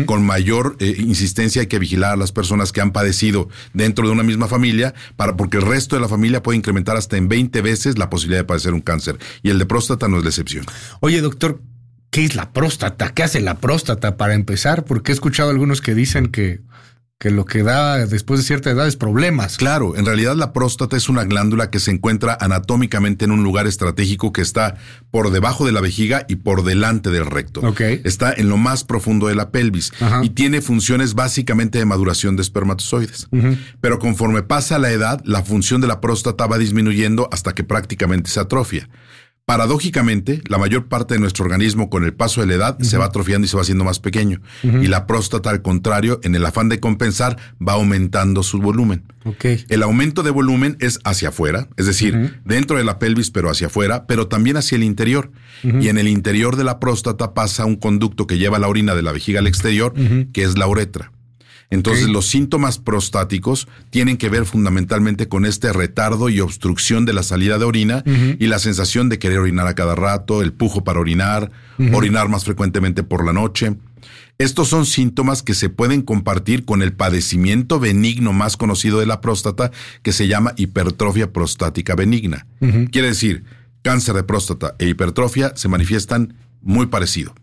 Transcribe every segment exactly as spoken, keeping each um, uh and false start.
Uh-huh. Con mayor eh, insistencia hay que vigilar a las personas que han padecido dentro de una misma familia, para porque el resto de la familia puede incrementar hasta en veinte veces la posibilidad de padecer un cáncer. Y el de próstata no es la excepción. Oye, doctor, ¿qué es la próstata? ¿Qué hace la próstata para empezar? Porque he escuchado algunos que dicen que... que lo que da después de cierta edad es problemas. Claro, en realidad la próstata es una glándula que se encuentra anatómicamente en un lugar estratégico que está por debajo de la vejiga y por delante del recto. Okay. Está en lo más profundo de la pelvis. Ajá. Y tiene funciones básicamente de maduración de espermatozoides. Uh-huh. Pero conforme pasa la edad, la función de la próstata va disminuyendo hasta que prácticamente se atrofia. Paradójicamente, la mayor parte de nuestro organismo con el paso de la edad uh-huh. se va atrofiando y se va haciendo más pequeño. Uh-huh. Y la próstata, al contrario, en el afán de compensar, va aumentando su volumen. Okay. El aumento de volumen es hacia afuera, es decir, uh-huh. dentro de la pelvis, pero hacia afuera, pero también hacia el interior. Uh-huh. Y en el interior de la próstata pasa un conducto que lleva la orina de la vejiga al exterior, uh-huh. que es la uretra. Entonces, okay. los síntomas prostáticos tienen que ver fundamentalmente con este retardo y obstrucción de la salida de orina uh-huh. y la sensación de querer orinar a cada rato, el pujo para orinar, uh-huh. orinar más frecuentemente por la noche. Estos son síntomas que se pueden compartir con el padecimiento benigno más conocido de la próstata, que se llama hipertrofia prostática benigna. Uh-huh. Quiere decir, cáncer de próstata e hipertrofia se manifiestan muy parecido.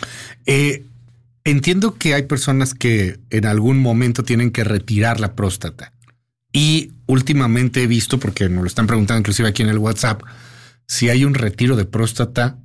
Eh... Entiendo que hay personas que en algún momento tienen que retirar la próstata. Y últimamente he visto, porque nos lo están preguntando inclusive aquí en el WhatsApp, si hay un retiro de próstata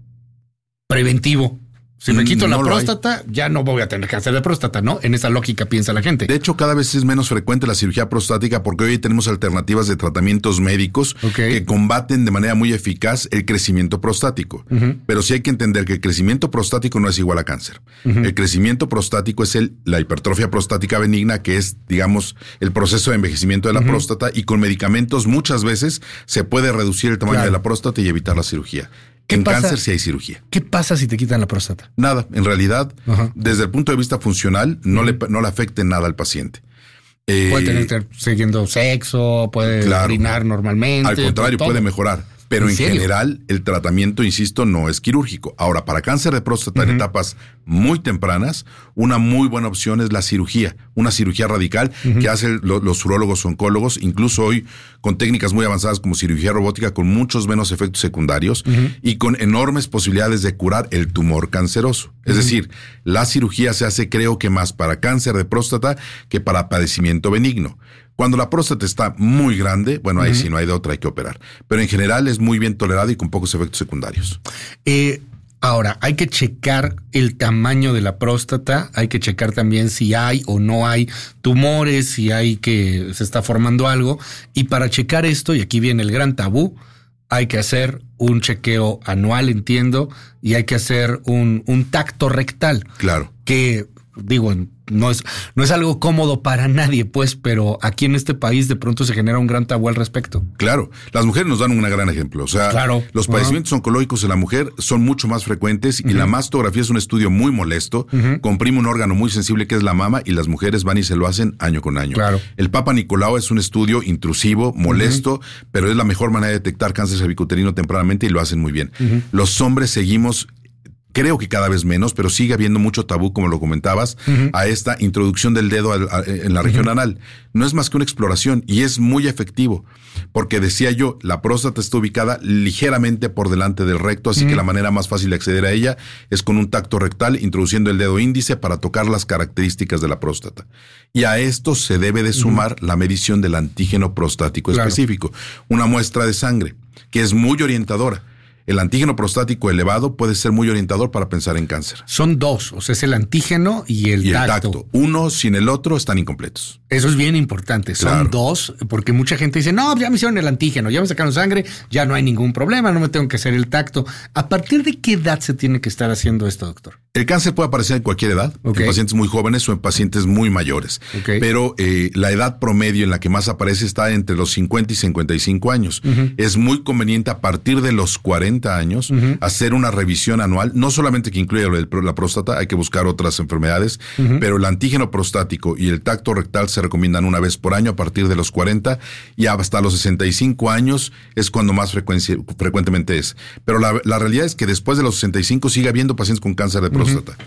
preventivo. Si me quito no la próstata, ya no voy a tener cáncer de próstata, ¿no? En esa lógica piensa la gente. De hecho, cada vez es menos frecuente la cirugía prostática porque hoy tenemos alternativas de tratamientos médicos okay. que combaten de manera muy eficaz el crecimiento prostático. Uh-huh. Pero sí hay que entender que el crecimiento prostático no es igual a cáncer. Uh-huh. El crecimiento prostático es el, la hipertrofia prostática benigna, que es, digamos, el proceso de envejecimiento de la uh-huh. próstata, y con medicamentos muchas veces se puede reducir el tamaño claro. de la próstata y evitar la cirugía. En pasa, cáncer sí hay cirugía. ¿Qué pasa si te quitan la próstata? Nada, en realidad, uh-huh. desde el punto de vista funcional, no, uh-huh. le, no le afecte nada al paciente. Eh, puede tener que estar siguiendo sexo, puede claro, orinar normalmente. Al contrario, puede mejorar. Pero en, en general, el tratamiento, insisto, no es quirúrgico. Ahora, para cáncer de próstata uh-huh. en etapas muy tempranas, una muy buena opción es la cirugía, una cirugía radical uh-huh. que hacen lo, los urólogos oncólogos, incluso hoy con técnicas muy avanzadas como cirugía robótica, con muchos menos efectos secundarios uh-huh. y con enormes posibilidades de curar el tumor canceroso. Es uh-huh. decir, la cirugía se hace, creo que más para cáncer de próstata que para padecimiento benigno. Cuando la próstata está muy grande, bueno, ahí uh-huh. sí no hay de otra, hay que operar. Pero en general es muy bien tolerado y con pocos efectos secundarios. Eh, ahora, hay que checar el tamaño de la próstata, hay que checar también si hay o no hay tumores, si hay que se está formando algo. Y para checar esto, y aquí viene el gran tabú, hay que hacer un chequeo anual, entiendo, y hay que hacer un, un tacto rectal. Claro. Que, digo, no es, no es algo cómodo para nadie, pues, pero aquí en este país de pronto se genera un gran tabú al respecto. Claro, las mujeres nos dan un gran ejemplo. O sea, claro. los padecimientos uh-huh. oncológicos en la mujer son mucho más frecuentes uh-huh. y la mastografía es un estudio muy molesto, uh-huh. comprime un órgano muy sensible que es la mama y las mujeres van y se lo hacen año con año. Claro. El Papa Nicolau es un estudio intrusivo, molesto, uh-huh. pero es la mejor manera de detectar cáncer cervicuterino tempranamente y lo hacen muy bien. Uh-huh. Los hombres seguimos... Creo que cada vez menos, pero sigue habiendo mucho tabú, como lo comentabas, uh-huh. a esta introducción del dedo a, a, en la región uh-huh. anal. No es más que una exploración y es muy efectivo, porque decía yo, la próstata está ubicada ligeramente por delante del recto, así uh-huh. que la manera más fácil de acceder a ella es con un tacto rectal, introduciendo el dedo índice para tocar las características de la próstata. Y a esto se debe de sumar uh-huh. la medición del antígeno prostático claro. específico, una muestra de sangre, que es muy orientadora. El antígeno prostático elevado puede ser muy orientador para pensar en cáncer. Son dos, o sea, es el antígeno y el y tacto. el tacto. Uno sin el otro están incompletos. Eso es bien importante. Son claro. dos, porque mucha gente dice, no, ya me hicieron el antígeno, ya me sacaron sangre, ya no hay ningún problema, no me tengo que hacer el tacto. ¿A partir de qué edad se tiene que estar haciendo esto, doctor? El cáncer puede aparecer en cualquier edad, okay. en pacientes muy jóvenes o en pacientes muy mayores. Okay. Pero eh, la edad promedio en la que más aparece está entre los cincuenta y cincuenta y cinco años. Uh-huh. Es muy conveniente a partir de los cuarenta años uh-huh. hacer una revisión anual, no solamente que incluya la próstata, hay que buscar otras enfermedades, uh-huh. pero el antígeno prostático y el tacto rectal se recomiendan una vez por año a partir de los cuarenta y hasta los sesenta y cinco años es cuando más frecuencia, frecuentemente es. Pero la, la realidad es que después de los sesenta y cinco sigue habiendo pacientes con cáncer de próstata. Uh-huh.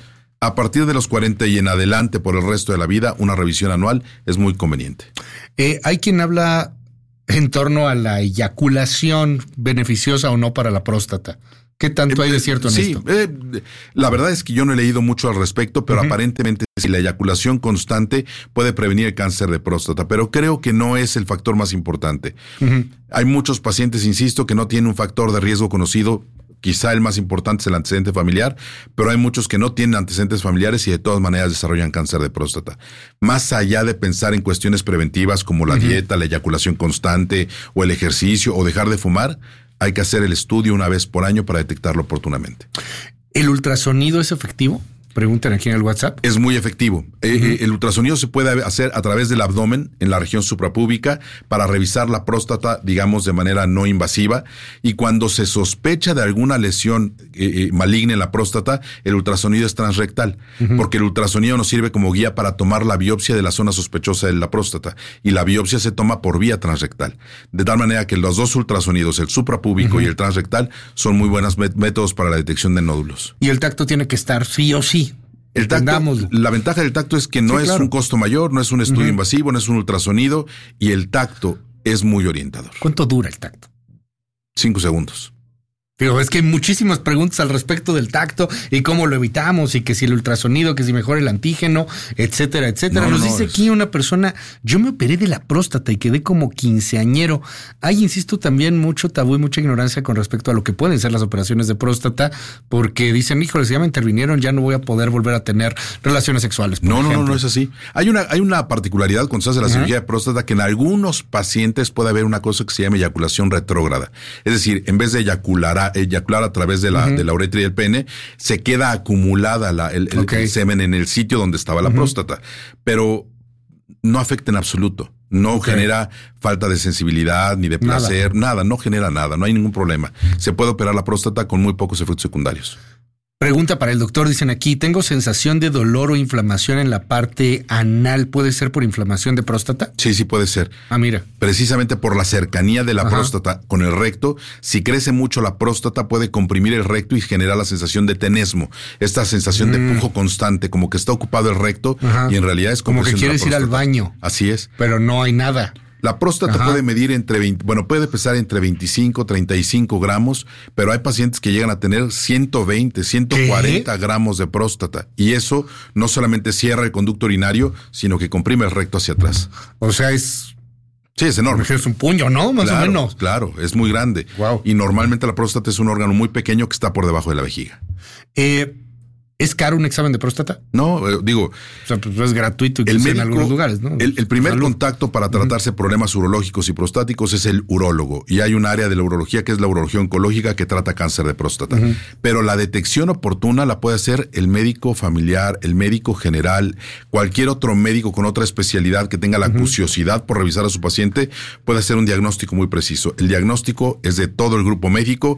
A partir de los cuarenta y en adelante por el resto de la vida, una revisión anual es muy conveniente. Eh, hay quien habla en torno a la eyaculación beneficiosa o no para la próstata. ¿Qué tanto hay de cierto en sí, esto? Eh, la verdad es que yo no he leído mucho al respecto, pero uh-huh. aparentemente sí, la eyaculación constante puede prevenir el cáncer de próstata, pero creo que no es el factor más importante. Uh-huh. Hay muchos pacientes, insisto, que no tienen un factor de riesgo conocido. Quizá el más importante es el antecedente familiar, pero hay muchos que no tienen antecedentes familiares y de todas maneras desarrollan cáncer de próstata. Más allá de pensar en cuestiones preventivas como la uh-huh. dieta, la eyaculación constante o el ejercicio o dejar de fumar, hay que hacer el estudio una vez por año para detectarlo oportunamente. ¿El ultrasonido es efectivo? Preguntan aquí en el WhatsApp. Es muy efectivo. Uh-huh. Eh, el ultrasonido se puede hacer a través del abdomen en la región suprapúbica para revisar la próstata, digamos, de manera no invasiva. Y cuando se sospecha de alguna lesión eh, maligna en la próstata, el ultrasonido es transrectal, uh-huh. porque el ultrasonido nos sirve como guía para tomar la biopsia de la zona sospechosa de la próstata. Y la biopsia se toma por vía transrectal. De tal manera que los dos ultrasonidos, el suprapúbico uh-huh. y el transrectal, son muy buenos métodos para la detección de nódulos. Y el tacto tiene que estar sí o sí. El tacto, la ventaja del tacto es que no sí, es claro. un costo mayor, no es un estudio uh-huh. invasivo, no es un ultrasonido y el tacto es muy orientador. ¿Cuánto dura el tacto? Cinco segundos. Pero es que hay muchísimas preguntas al respecto del tacto y cómo lo evitamos y que si el ultrasonido, que si mejor el antígeno, etcétera, etcétera. No, Nos no, dice es... aquí una persona, yo me operé de la próstata y quedé como quinceañero. Hay, insisto, también mucho tabú y mucha ignorancia con respecto a lo que pueden ser las operaciones de próstata, porque dicen, híjole, si ya me intervinieron, ya no voy a poder volver a tener relaciones sexuales. Por no, ejemplo. no, no, no es así. Hay una, hay una particularidad cuando se hace la uh-huh. cirugía de próstata que en algunos pacientes puede haber una cosa que se llama eyaculación retrógrada. Es decir, en vez de eyacular a eyacular a través de la, uh-huh. de la uretra y el pene, se queda acumulada la, el, el, okay. el semen en el sitio donde estaba la uh-huh. próstata. Pero no afecta en absoluto. No okay. genera falta de sensibilidad ni de placer, nada. nada, no genera nada, no hay ningún problema. Se puede operar la próstata con muy pocos efectos secundarios. Pregunta para el doctor, dicen aquí, tengo sensación de dolor o inflamación en la parte anal. ¿Puede ser por inflamación de próstata? Sí, sí puede ser. Ah, mira. Precisamente por la cercanía de la Ajá. próstata con el recto. Si crece mucho la próstata puede comprimir el recto y generar la sensación de tenesmo. Esta sensación mm. de pujo constante, como que está ocupado el recto Ajá. y en realidad es como que quieres ir al baño. Así es. Pero no hay nada. La próstata Ajá. puede medir entre veinte, bueno, puede pesar entre veinticinco, treinta y cinco gramos, pero hay pacientes que llegan a tener ciento veinte, ciento cuarenta ¿Qué? gramos de próstata. Y eso no solamente cierra el conducto urinario, sino que comprime el recto hacia atrás. O sea, es... Sí, es enorme. Es un puño, ¿no? Más claro, o menos. Claro, es muy grande. Wow. Y normalmente la próstata es un órgano muy pequeño que está por debajo de la vejiga. Eh... ¿Es caro un examen de próstata? No, eh, digo... O sea, pues es gratuito el médico, en algunos lugares, ¿no? El, el primer Salud. contacto para tratarse uh-huh. problemas urológicos y prostáticos es el urólogo. Y hay un área de la urología que es la urología oncológica que trata cáncer de próstata. Uh-huh. Pero la detección oportuna la puede hacer el médico familiar, el médico general, cualquier otro médico con otra especialidad que tenga la uh-huh. curiosidad por revisar a su paciente, puede hacer un diagnóstico muy preciso. El diagnóstico es de todo el grupo médico.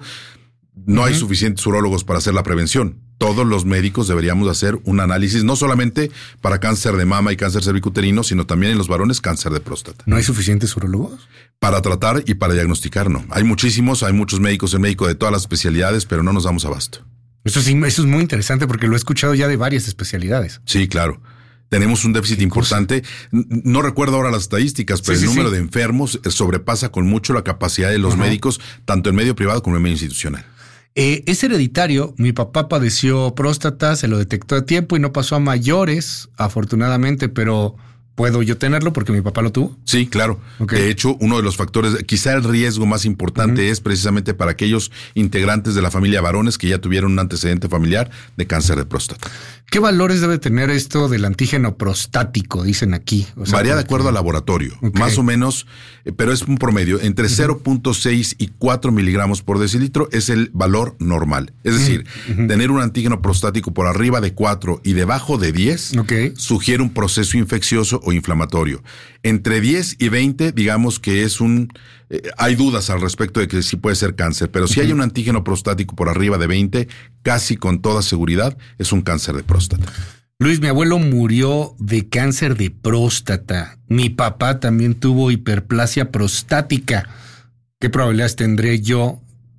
No uh-huh. hay suficientes urólogos para hacer la prevención. Todos los médicos deberíamos hacer un análisis, no solamente para cáncer de mama y cáncer cervicuterino, sino también en los varones cáncer de próstata. ¿No hay suficientes urólogos? Para tratar y para diagnosticar, no. Hay muchísimos, hay muchos médicos, el médico de todas las especialidades, pero no nos damos abasto. Eso sí, eso es muy interesante porque lo he escuchado ya de varias especialidades. Sí, claro. Tenemos un déficit importante. No recuerdo ahora las estadísticas, pero sí, el sí, número sí. de enfermos sobrepasa con mucho la capacidad de los uh-huh. médicos, tanto en medio privado como en medio institucional. Eh, es hereditario. Mi papá padeció próstata, se lo detectó a tiempo y no pasó a mayores, afortunadamente, pero ¿puedo yo tenerlo porque mi papá lo tuvo? Sí, claro. Okay. De hecho, uno de los factores, quizá el riesgo más importante uh-huh. es precisamente para aquellos integrantes de la familia varones que ya tuvieron un antecedente familiar de cáncer de próstata. ¿Qué valores debe tener esto del antígeno prostático? Dicen aquí. O sea, varía de acuerdo al laboratorio, okay. más o menos, pero es un promedio. Entre uh-huh. cero punto seis y cuatro miligramos por decilitro es el valor normal. Es decir, uh-huh. tener un antígeno prostático por arriba de cuatro y debajo de diez okay. sugiere un proceso infeccioso o inflamatorio. Entre diez y veinte, digamos que es un... Eh, hay dudas al respecto de que sí puede ser cáncer, pero si uh-huh. hay un antígeno prostático por arriba de veinte, casi con toda seguridad es un cáncer de próstata. Luis, mi abuelo murió de cáncer de próstata. Mi papá también tuvo hiperplasia prostática. ¿Qué probabilidades tendré yo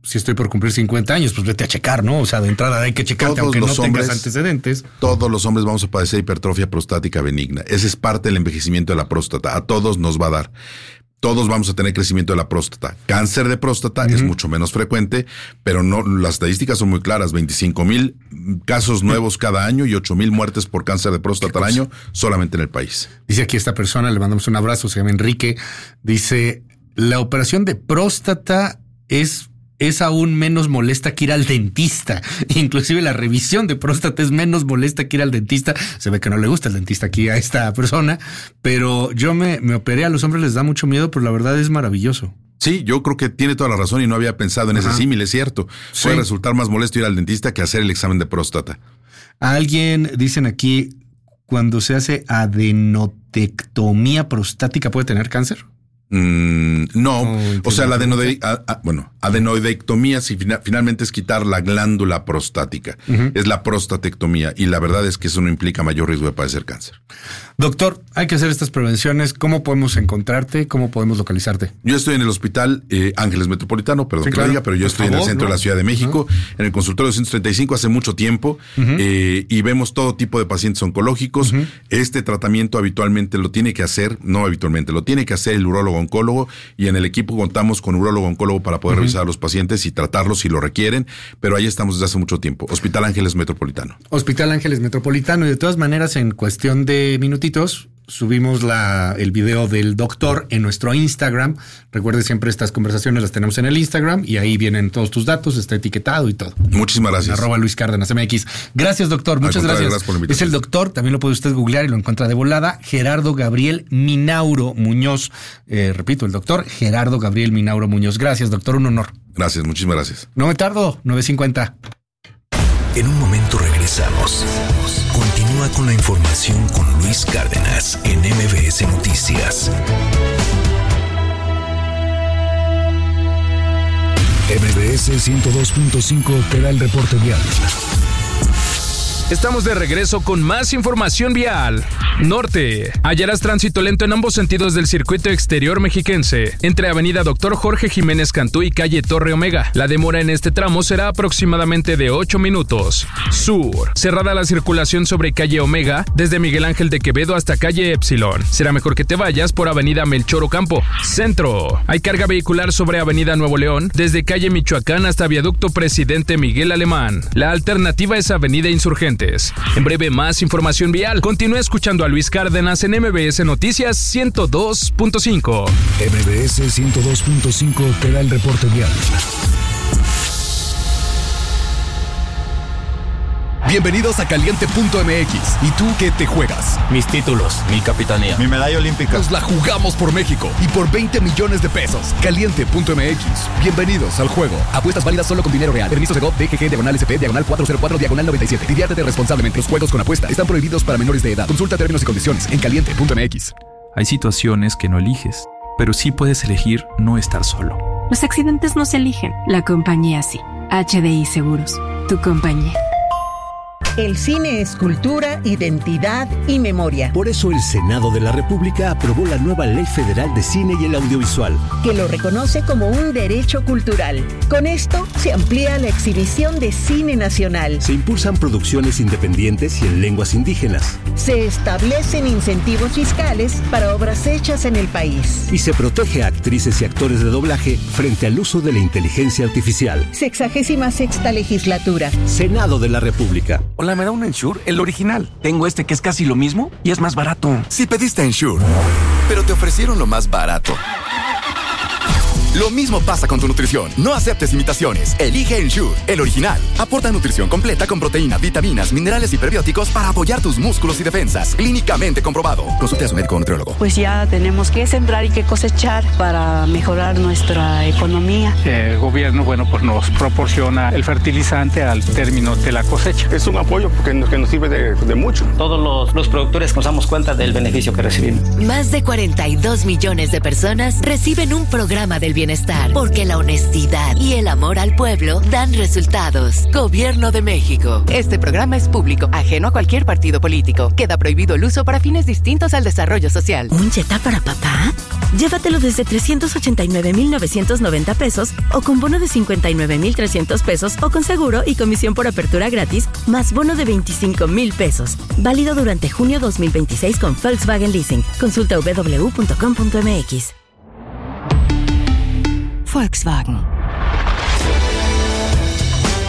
si estoy por cumplir cincuenta años, pues vete a checar, ¿no? O sea, de entrada hay que checarte, aunque no tengas antecedentes. Todos los hombres vamos a padecer hipertrofia prostática benigna. Ese es parte del envejecimiento de la próstata. A todos nos va a dar. Todos vamos a tener crecimiento de la próstata. Cáncer de próstata uh-huh. es mucho menos frecuente, pero no, las estadísticas son muy claras. veinticinco mil casos nuevos cada año y ocho mil muertes por cáncer de próstata al año solamente en el país. Dice aquí esta persona, le mandamos un abrazo, se llama Enrique. Dice, la operación de próstata es... es aún menos molesta que ir al dentista. Inclusive la revisión de próstata es menos molesta que ir al dentista. Se ve que no le gusta el dentista aquí a esta persona, pero yo me, me operé. A los hombres les da mucho miedo, pero la verdad es maravilloso. Sí, yo creo que tiene toda la razón y no había pensado en Ajá. ese símil, es cierto. Sí. Puede resultar más molesto ir al dentista que hacer el examen de próstata. Alguien, dicen aquí, cuando se hace adenotectomía prostática, ¿puede tener cáncer? Mm, no, oh, o sea, la adenoide, a, a, bueno, adenoidectomía si fina, finalmente es quitar la glándula prostática, uh-huh. es la prostatectomía y la verdad es que eso no implica mayor riesgo de padecer cáncer. Doctor, hay que hacer estas prevenciones. ¿Cómo podemos encontrarte? ¿Cómo podemos localizarte? Yo estoy en el hospital eh, Ángeles Metropolitano, perdón sí, que claro. lo diga, pero yo Por estoy favor, en el centro ¿no? de la Ciudad de México, uh-huh. en el consultorio ciento treinta y cinco hace mucho tiempo uh-huh. eh, y vemos todo tipo de pacientes oncológicos. Uh-huh. Este tratamiento habitualmente lo tiene que hacer, no habitualmente, lo tiene que hacer el urólogo oncólogo y en el equipo contamos con urólogo oncólogo para poder uh-huh. revisar a los pacientes y tratarlos si lo requieren, pero ahí estamos desde hace mucho tiempo. Hospital Ángeles Metropolitano. Hospital Ángeles Metropolitano y de todas maneras en cuestión de minutitos subimos la, el video del doctor en nuestro Instagram. Recuerde, siempre estas conversaciones las tenemos en el Instagram y ahí vienen todos tus datos, está etiquetado y todo. Muchísimas gracias. Arroba Luis Cárdenas M X. Gracias, doctor. Muchas gracias. gracias por es el doctor, también lo puede usted googlear y lo encuentra de volada. Gerardo Gabriel Minauro Muñoz. Eh, repito, el doctor Gerardo Gabriel Minauro Muñoz. Gracias, doctor. Un honor. Gracias, muchísimas gracias. No me tardo, nueve cincuenta. En un momento regresamos. Continúa con la información con Luis Cárdenas en M B S Noticias. M B S ciento dos punto cinco te da el reporte vial. Estamos de regreso con más información vial. Norte. Hallarás tránsito lento en ambos sentidos del circuito exterior mexiquense, entre Avenida Doctor Jorge Jiménez Cantú y calle Torre Omega. La demora en este tramo será aproximadamente de ocho minutos. Sur. Cerrada la circulación sobre calle Omega, desde Miguel Ángel de Quevedo hasta calle Epsilon. Será mejor que te vayas por Avenida Melchor Ocampo. Centro. Hay carga vehicular sobre Avenida Nuevo León, desde calle Michoacán hasta Viaducto Presidente Miguel Alemán. La alternativa es Avenida Insurgente. En breve, más información vial. Continúe escuchando a Luis Cárdenas en M B S Noticias ciento dos punto cinco. M B S ciento dos punto cinco te da el reporte vial. Bienvenidos a Caliente punto M X. ¿Y tú qué te juegas? Mis títulos, mi capitanía, mi medalla olímpica. Nos la jugamos por México y por veinte millones de pesos. Caliente punto M X. Bienvenidos al juego. Apuestas válidas solo con dinero real. Permiso de G O V, D G G, diagonal S P, diagonal cuatrocientos cuatro, diagonal noventa y siete. Diviértete responsablemente. Los juegos con apuesta están prohibidos para menores de edad. Consulta términos y condiciones en Caliente punto M X. Hay situaciones que no eliges, pero sí puedes elegir no estar solo. Los accidentes no se eligen, la compañía sí. H D I Seguros, tu compañía. El cine es cultura, identidad y memoria. Por eso el Senado de la República aprobó la nueva Ley Federal de Cine y el Audiovisual, que lo reconoce como un derecho cultural. Con esto se amplía la exhibición de cine nacional. Se impulsan producciones independientes y en lenguas indígenas. Se establecen incentivos fiscales para obras hechas en el país. Y se protege a actrices y actores de doblaje frente al uso de la inteligencia artificial. Sexagésima sexta legislatura. Senado de la República. Hola, ¿me da un Ensure? El original. Tengo este que es casi lo mismo y es más barato. Si pediste Ensure, pero te ofrecieron lo más barato. Lo mismo pasa con tu nutrición. No aceptes imitaciones. Elige Ensure, el original. Aporta nutrición completa con proteína, vitaminas, minerales y prebióticos para apoyar tus músculos y defensas. Clínicamente comprobado. Consulte a su médico o nutriólogo. Pues ya tenemos que sembrar y que cosechar para mejorar nuestra economía. El gobierno, bueno, pues nos proporciona el fertilizante al término de la cosecha. Es un apoyo porque nos, que nos sirve de, de mucho. Todos los, los productores nos damos cuenta del beneficio que recibimos. Más de cuarenta y dos millones de personas reciben un programa del bienestar bienestar, porque la honestidad y el amor al pueblo dan resultados. Gobierno de México. Este programa es público, ajeno a cualquier partido político. Queda prohibido el uso para fines distintos al desarrollo social. ¿Un Jetta para papá? Llévatelo desde trescientos ochenta y nueve mil novecientos noventa pesos o con bono de cincuenta y nueve mil trescientos pesos o con seguro y comisión por apertura gratis más bono de veinticinco mil pesos. Válido durante junio dos mil veintiséis con Volkswagen Leasing. Consulta doble u doble u doble u punto com punto m x. Volkswagen.